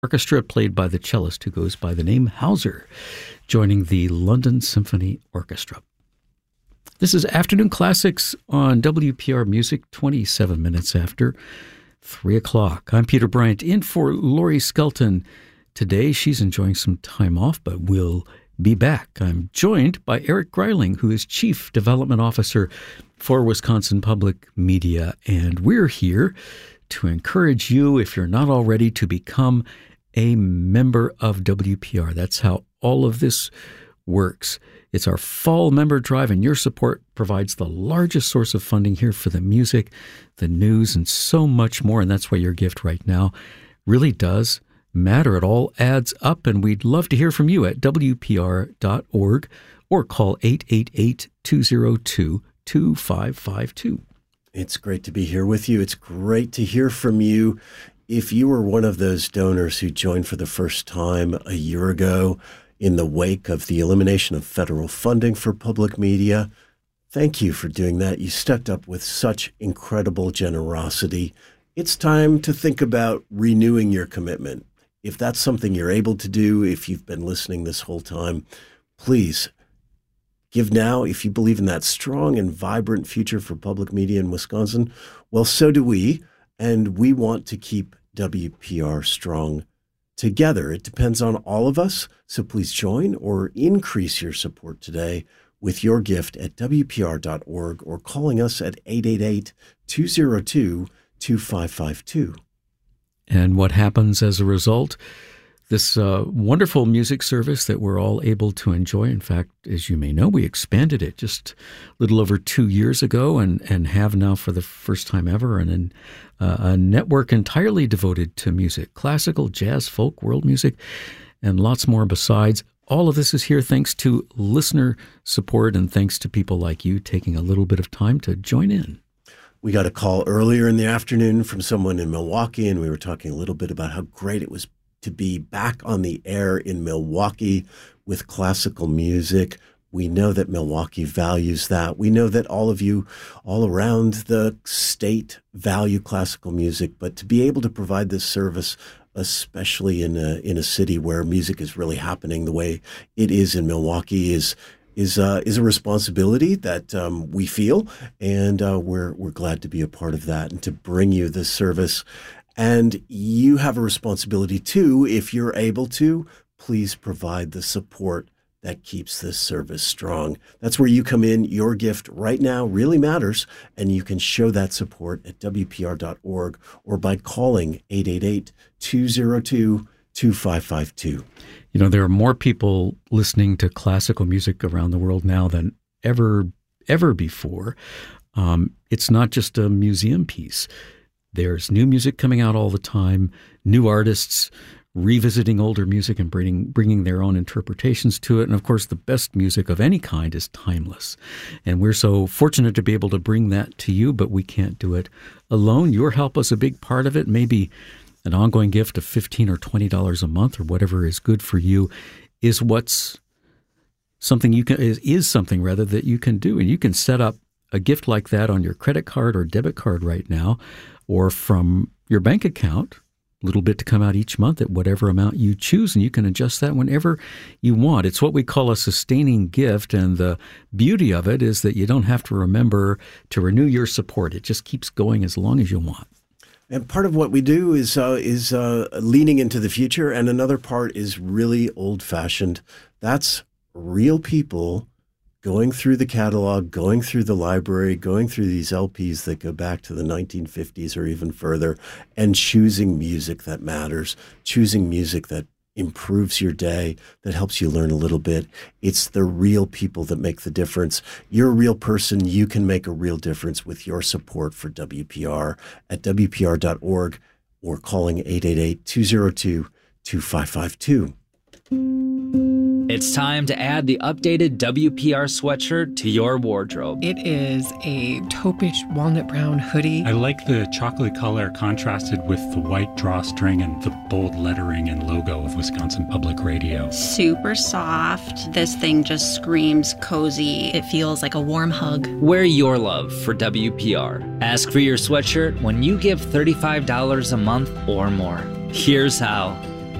Orchestra, played by the cellist who goes by the name Hauser, joining the London Symphony Orchestra. This is Afternoon Classics on WPR Music, 27 minutes after 3 o'clock. I'm Peter Bryant, in for Laurie Skelton. Today, she's enjoying some time off, but will be back. I'm joined by Eric Greiling, who is Chief Development Officer for Wisconsin Public Media, and we're here to encourage you, if you're not already, to become a member of WPR. That's how all of this works. It's our fall member drive, and your support provides the largest source of funding here for the music, the news, and so much more. And that's why your gift right now really does matter. It all adds up, and we'd love to hear from you at WPR.org or call 888-202-2552. It's great to be here with you. It's great to hear from you. If you were one of those donors who joined for the first time a year ago in the wake of the elimination of federal funding for public media, thank you for doing that. You stepped up with such incredible generosity. It's time to think about renewing your commitment. If that's something you're able to do, if you've been listening this whole time, please give now. If you believe in that strong and vibrant future for public media in Wisconsin, well, so do we. And we want to keep WPR strong together. It depends on all of us. So please join or increase your support today with your gift at WPR.org or calling us at 888-202-2552. And what happens as a result? This wonderful music service that we're all able to enjoy. In fact, as you may know, we expanded it just a little over 2 years ago and have now for the first time ever a network entirely devoted to music, classical, jazz, folk, world music, and lots more besides. All of this is here thanks to listener support and thanks to people like you taking a little bit of time to join in. We got a call earlier in the afternoon from someone in Milwaukee, and we were talking a little bit about how great it was to be back on the air in Milwaukee with classical music. We know that Milwaukee values that. We know that all of you all around the state value classical music, but to be able to provide this service, especially in a city where music is really happening the way it is in Milwaukee, is a responsibility that we feel, and we're glad to be a part of that and to bring you this service. And you have a responsibility too, if you're able to, please provide the support that keeps this service strong. That's where you come in. Your gift right now really matters, and you can show that support at WPR.org or by calling 888-202-2552. You know, there are more people listening to classical music around the world now than ever before. It's not just a museum piece. There's new music coming out all the time, new artists revisiting older music and bringing their own interpretations to it. And of course, the best music of any kind is timeless. And we're so fortunate to be able to bring that to you, but we can't do it alone. Your help is a big part of it. Maybe an ongoing gift of $15 or $20 a month or whatever is good for you is something that you can do. And you can set up a gift like that on your credit card or debit card right now, or from your bank account, a little bit to come out each month at whatever amount you choose, and you can adjust that whenever you want. It's what we call a sustaining gift, and the beauty of it is that you don't have to remember to renew your support. It just keeps going as long as you want. And part of what we do is leaning into the future, and another part is really old-fashioned. That's real people going through the catalog, going through the library, going through these LPs that go back to the 1950s or even further, and choosing music that matters, choosing music that improves your day, that helps you learn a little bit. It's the real people that make the difference. You're a real person. You can make a real difference with your support for WPR at WPR.org or calling 888-202-2552. It's time to add the updated WPR sweatshirt to your wardrobe. It is a taupish walnut brown hoodie. I like the chocolate color contrasted with the white drawstring and the bold lettering and logo of Wisconsin Public Radio. Super soft. This thing just screams cozy. It feels like a warm hug. Wear your love for WPR. Ask for your sweatshirt when you give $35 a month or more. Here's how.